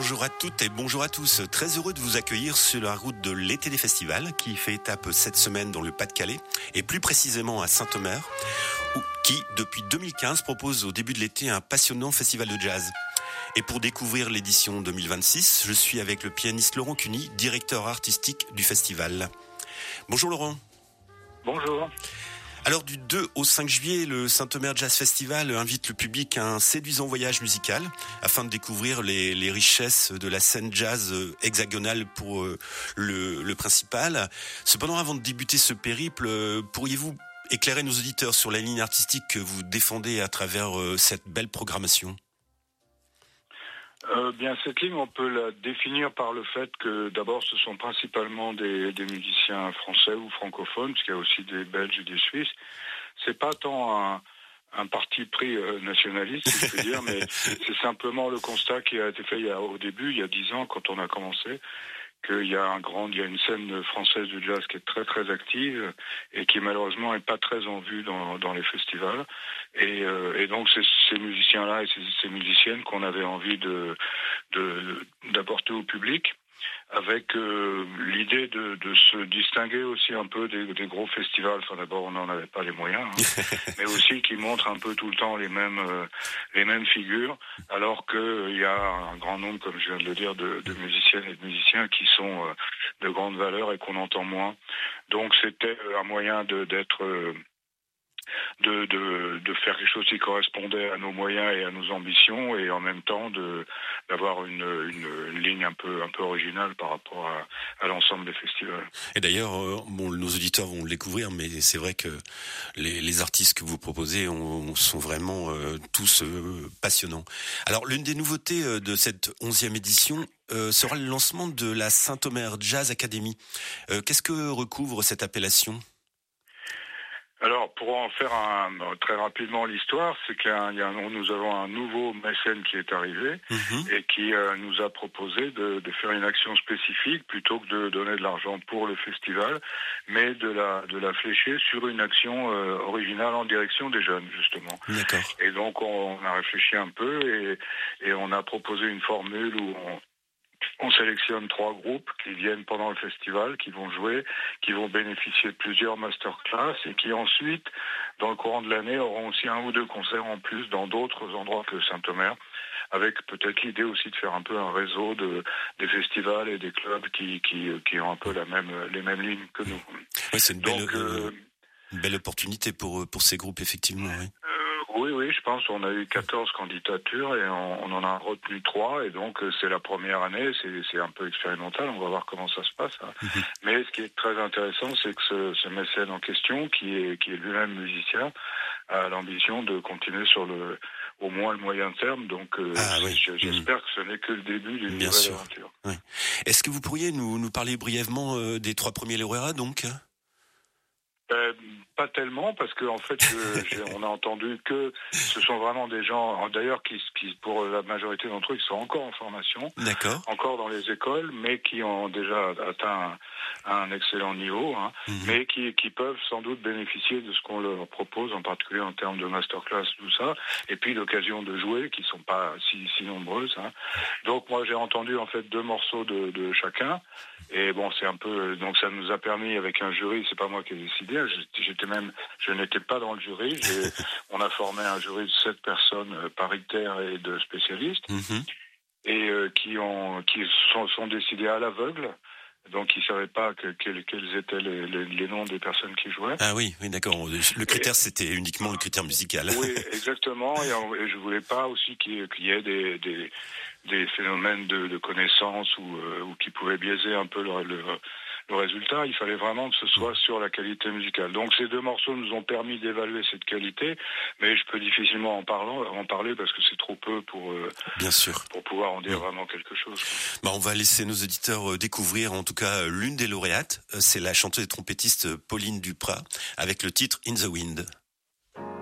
Bonjour à toutes et bonjour à tous. Très heureux de vous accueillir sur la route de l'été des festivals qui fait étape cette semaine dans le Pas-de-Calais et plus précisément à Saint-Omer, qui depuis 2015 propose au début de l'été un passionnant festival de jazz. Et pour découvrir l'édition 2026, je suis avec le pianiste Laurent Cuny, directeur artistique du festival. Bonjour Laurent. Bonjour. Alors du 2 au 5 juillet, le Saint-Omer Jazz Festival invite le public à un séduisant voyage musical afin de découvrir les richesses de la scène jazz hexagonale pour le principal. Cependant, avant de débuter ce périple, pourriez-vous éclairer nos auditeurs sur la ligne artistique que vous défendez à travers cette belle programmation ? Bien, cette ligne, on peut la définir par le fait que d'abord, ce sont principalement des musiciens français ou francophones, parce qu'il y a aussi des Belges et des Suisses. C'est pas tant un parti pris nationaliste, si je peux dire, mais c'est simplement le constat qui a été fait au début, il y a 10 ans, quand on a commencé, qu'il y a une scène française de jazz qui est très très active et qui malheureusement est pas très en vue dans les festivals. Et donc c'est ces musiciens-là et ces musiciennes qu'on avait envie d'apporter au public, avec l'idée de se distinguer aussi un peu des gros festivals. Enfin, d'abord, on n'en avait pas les moyens, mais aussi qui montrent un peu tout le temps les mêmes figures, alors qu'il y a un grand nombre, comme je viens de le dire, de musiciennes et de musiciens qui sont de grande valeur et qu'on entend moins. Donc, c'était un moyen de faire quelque chose qui correspondait à nos moyens et à nos ambitions, et en même temps d'avoir une ligne un peu originale par rapport à l'ensemble des festivals. Et d'ailleurs, nos auditeurs vont le découvrir, mais c'est vrai que les artistes que vous proposez sont vraiment tous passionnants. Alors, l'une des nouveautés de cette 11e édition sera le lancement de la Saint-Omer Jazz Academy. Qu'est-ce que recouvre cette appellation ? Alors, pour en faire très rapidement l'histoire, c'est nous avons un nouveau mécène qui est arrivé et qui nous a proposé de faire une action spécifique plutôt que de donner de l'argent pour le festival, mais de la flécher sur une action originale en direction des jeunes, justement. D'accord. Et donc, on a réfléchi un peu et on a proposé une formule où on sélectionne 3 groupes qui viennent pendant le festival, qui vont jouer, qui vont bénéficier de plusieurs masterclass et qui ensuite, dans le courant de l'année, auront aussi 1 ou 2 concerts en plus dans d'autres endroits que Saint-Omer, avec peut-être l'idée aussi de faire un peu un réseau des festivals et des clubs qui ont un peu les mêmes lignes que nous. Oui, c'est une belle opportunité pour ces groupes, effectivement. Oui. Oui, je pense qu'on a eu 14 candidatures et on en a retenu 3, et donc c'est la première année, c'est un peu expérimental, on va voir comment ça se passe. Mais ce qui est très intéressant, c'est que ce mécène en question, qui est lui-même musicien, a l'ambition de continuer sur au moins le moyen terme, donc j'espère que ce n'est que le début d'une nouvelle aventure. Oui. Est-ce que vous pourriez nous parler brièvement des 3 premiers lauréats, donc ? Pas tellement, parce que en fait, on a entendu que ce sont vraiment des gens, d'ailleurs, qui pour la majorité d'entre eux, ils sont encore en formation, encore dans les écoles, mais qui ont déjà atteint un excellent niveau, mais qui peuvent sans doute bénéficier de ce qu'on leur propose, en particulier en termes de masterclass, tout ça, et puis l'occasion de jouer, qui sont pas si nombreuses. Donc moi, j'ai entendu en fait 2 morceaux de chacun, et bon, c'est un peu, donc ça nous a permis, avec un jury, c'est pas moi qui ai décidé, je n'étais pas dans le jury. On a formé un jury de 7 personnes paritaires et de spécialistes, et qui sont décidés à l'aveugle. Donc ils ne savaient pas quels étaient les noms des personnes qui jouaient. Ah oui, d'accord. Le critère, c'était uniquement le critère musical. Oui, exactement. Et je ne voulais pas aussi qu'il y ait des phénomènes de connaissance ou qui pouvaient biaiser un peu le résultat. Il fallait vraiment que ce soit sur la qualité musicale. Donc ces 2 morceaux nous ont permis d'évaluer cette qualité, mais je peux difficilement en parler parce que c'est trop peu pour pouvoir en dire vraiment quelque chose. On va laisser nos auditeurs découvrir en tout cas l'une des lauréates. C'est la chanteuse et trompettiste Pauline Duprat avec le titre In the Wind.